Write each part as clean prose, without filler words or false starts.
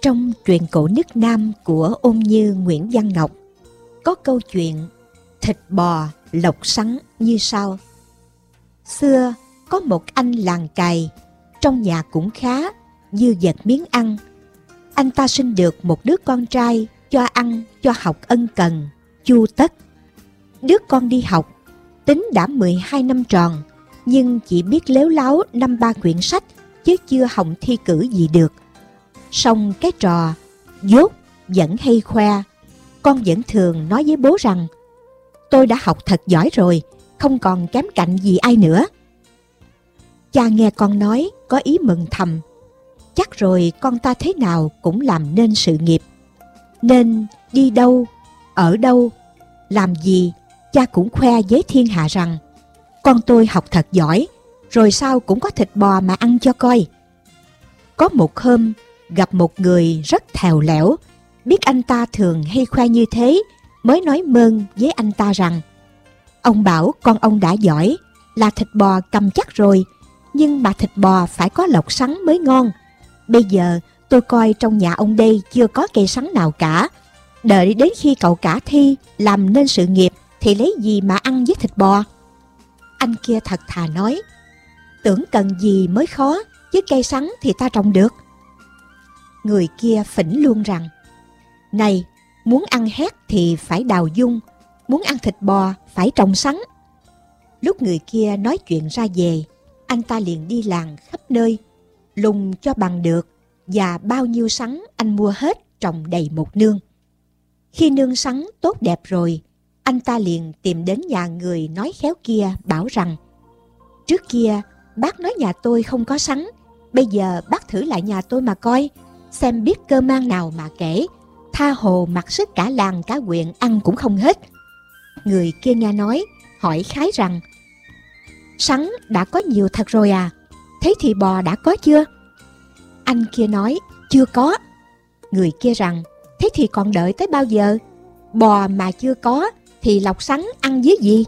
Trong truyện cổ nước Nam của Ôn Như Nguyễn Văn Ngọc có câu chuyện thịt bò lộc sắn như sau. Xưa có một anh làng cày, trong nhà cũng khá, dư dật miếng ăn. Anh ta sinh được một đứa con trai, cho ăn, cho học ân cần, chu tất. Đứa con đi học, tính đã 12 năm tròn, nhưng chỉ biết léo láo 5-3 quyển sách, chứ chưa hòng thi cử gì được. Song cái trò dốt vẫn hay khoe, con vẫn thường nói với bố rằng tôi đã học thật giỏi rồi, không còn kém cạnh gì ai nữa. Cha nghe con nói có ý mừng thầm, chắc rồi con ta thế nào cũng làm nên sự nghiệp, nên đi đâu, ở đâu, làm gì, cha cũng khoe với thiên hạ rằng con tôi học thật giỏi, rồi sau cũng có thịt bò mà ăn cho coi. Có một hôm gặp một người rất thèo lẽo, biết anh ta thường hay khoe như thế, mới nói mơn với anh ta rằng ông bảo con ông đã giỏi, là thịt bò cầm chắc rồi, nhưng mà thịt bò phải có lộc sắn mới ngon. Bây giờ tôi coi trong nhà ông đây chưa có cây sắn nào cả, đợi đến khi cậu cả thi làm nên sự nghiệp thì lấy gì mà ăn với thịt bò. Anh kia thật thà nói, tưởng cần gì mới khó, chứ cây sắn thì ta trồng được. Người kia phỉnh luôn rằng, này, muốn ăn hét thì phải đào dung, muốn ăn thịt bò phải trồng sắn. Lúc người kia nói chuyện ra về, anh ta liền đi làng khắp nơi, lùng cho bằng được, và bao nhiêu sắn anh mua hết trồng đầy một nương. Khi nương sắn tốt đẹp rồi, anh ta liền tìm đến nhà người nói khéo kia bảo rằng, trước kia bác nói nhà tôi không có sắn, bây giờ bác thử lại nhà tôi mà coi, xem biết cơ mang nào mà kể, tha hồ mặc sức cả làng cả huyện ăn cũng không hết. Người kia nghe nói, hỏi khái rằng, sắn đã có nhiều thật rồi à, thế thì bò đã có chưa? Anh kia nói, chưa có. Người kia rằng, thế thì còn đợi tới bao giờ? Bò mà chưa có thì lọc sắn ăn với gì?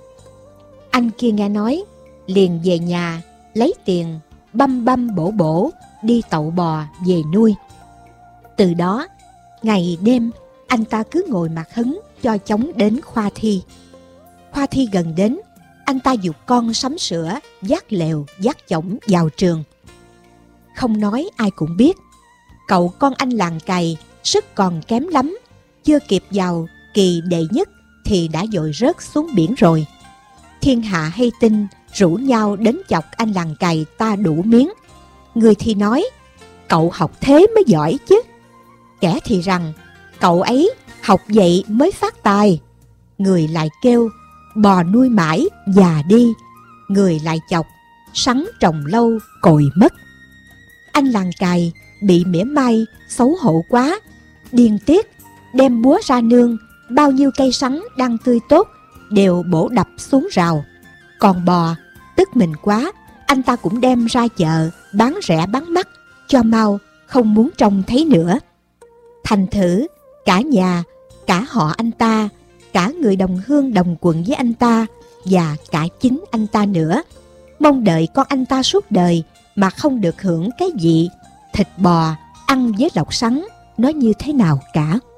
Anh kia nghe nói, liền về nhà lấy tiền băm băm bổ bổ đi tậu bò về nuôi. Từ đó ngày đêm anh ta cứ ngồi mặc hứng cho chóng đến khoa thi. Khoa thi gần đến, anh ta giục con sắm sữa, vác lèo vác chổng vào trường. Không nói ai cũng biết, cậu con anh làng cày sức còn kém lắm, chưa kịp vào kỳ đệ nhất thì đã dội rớt xuống biển rồi. Thiên hạ hay tin, rủ nhau đến chọc anh làng cày ta đủ miếng. Người thì nói, cậu học thế mới giỏi chứ. Kẻ thì rằng, cậu ấy học vậy mới phát tài. Người lại kêu, bò nuôi mãi già đi. Người lại chọc, sắn trồng lâu cồi mất. Anh làng cày bị mỉa mai xấu hổ quá, điên tiết đem búa ra nương, bao nhiêu cây sắn đang tươi tốt đều bổ đập xuống rào. Còn bò tức mình quá, anh ta cũng đem ra chợ bán rẻ bán mắc cho mau, không muốn trông thấy nữa. Thành thử cả nhà, cả họ anh ta, cả người đồng hương đồng quận với anh ta, và cả chính anh ta nữa, mong đợi con anh ta suốt đời mà không được hưởng cái vị thịt bò ăn với lộc sắn nó như thế nào cả.